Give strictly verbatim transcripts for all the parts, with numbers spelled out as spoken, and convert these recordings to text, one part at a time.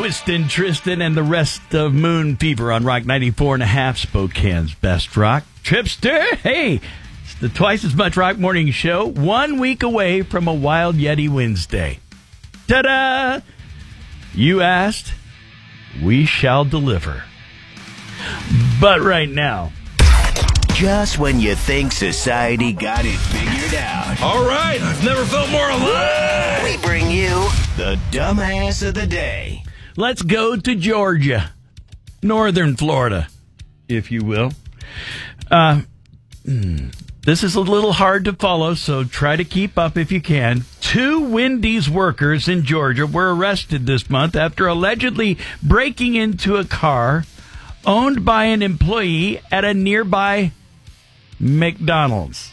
Lewiston, Tristan, and the rest of Moon Fever on Rock ninety-four and a half, Spokane's best rock. Tripster, hey, it's the Twice as Much Rock Morning Show, one week away from a Wild Yeti Wednesday. Ta-da! You asked, we shall deliver. But right now, just when you think society got it figured out. All right, I've never felt more alive. We bring you the dumbass of the day. let's go to Georgia, northern Florida, if you will. Uh, this is a little hard to follow, so try to keep up if you can. Two Wendy's workers in Georgia were arrested this month after allegedly breaking into a car owned by an employee at a nearby McDonald's.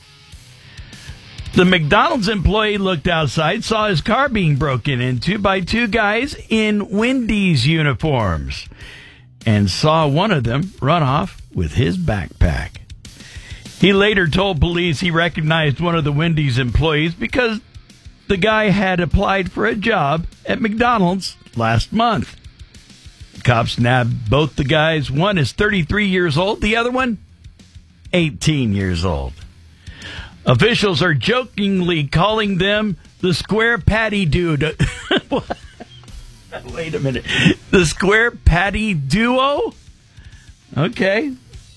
The McDonald's employee looked outside, saw his car being broken into by two guys in Wendy's uniforms, and saw one of them run off with his backpack. He later told police he recognized one of the Wendy's employees because the guy had applied for a job at McDonald's last month. Cops nabbed both the guys. One is thirty-three years old, the other one, eighteen years old. Officials are jokingly calling them the Square Patty Dude. Wait a minute. The Square Patty Duo? Okay.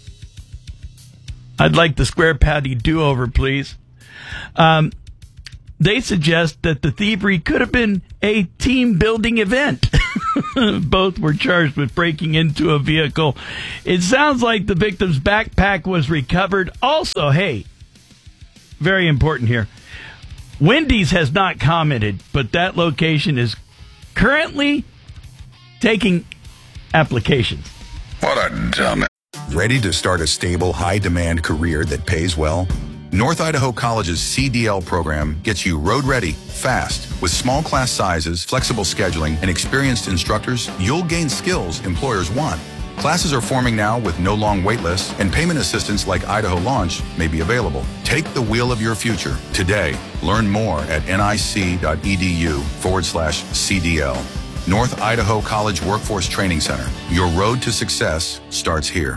I'd like the Square Patty Do-Over, please. Um, they suggest that the thievery could have been a team-building event. Both were charged with breaking into a vehicle. It sounds like the victim's backpack was recovered. Also, hey, very important here, Wendy's has not commented, but that location is currently taking applications. What a dumb... Ready to start a stable, high-demand career that pays well? North Idaho College's C D L program gets you road-ready, fast. With small class sizes, flexible scheduling, and experienced instructors, you'll gain skills employers want. Classes are forming now with no long wait lists, and payment assistance like Idaho Launch may be available. Take the wheel of your future today. Learn more at nic.edu forward slash CDL. North Idaho College Workforce Training Center. Your road to success starts here.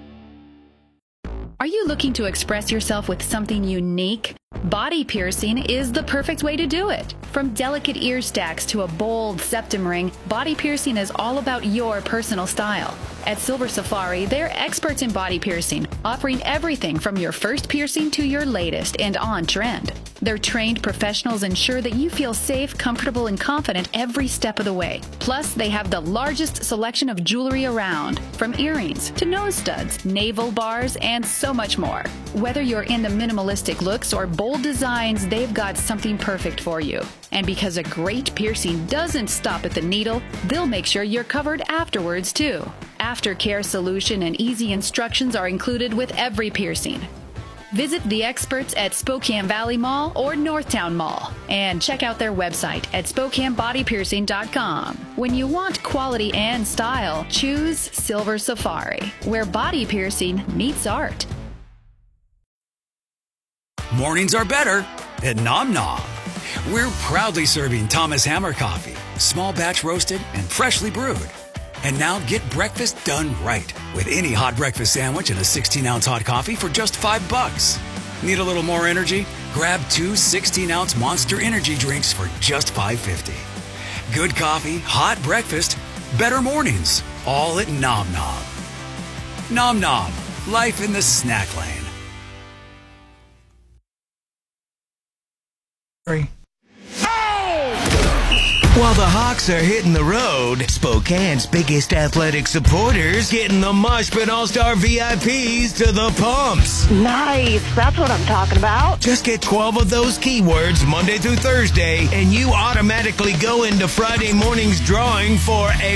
Are you looking to express yourself with something unique? Body piercing is the perfect way to do it. From delicate ear stacks to a bold septum ring, body piercing is all about your personal style. At Silver Safari, they're experts in body piercing, offering everything from your first piercing to your latest and on trend. Their trained professionals ensure that you feel safe, comfortable, and confident every step of the way. Plus, they have the largest selection of jewelry around, from earrings to nose studs, navel bars, and so much more. Whether you're into minimalistic looks or bold designs, they've got something perfect for you. And because a great piercing doesn't stop at the needle, they'll make sure you're covered afterwards, too. Aftercare solution and easy instructions are included with every piercing. Visit the experts at Spokane Valley Mall or Northtown Mall and check out their website at spokane body piercing dot com. When you want quality and style, choose Silver Safari, where body piercing meets art. Mornings are better at Nom Nom. We're proudly serving Thomas Hammer coffee, small batch roasted and freshly brewed. And now get breakfast done right with any hot breakfast sandwich and a sixteen ounce hot coffee for just five bucks. Need a little more energy? Grab two sixteen ounce Monster Energy drinks for just five fifty. Good coffee, hot breakfast, better mornings, all at Nom Nom. Nom Nom, life in the snack lane. While the Hawks are hitting the road, Spokane's biggest athletic supporters getting the Mosh Pit All-Star V I Ps to the pumps. Nice. That's what I'm talking about. Just get twelve of those keywords Monday through Thursday, and you automatically go into Friday morning's drawing for a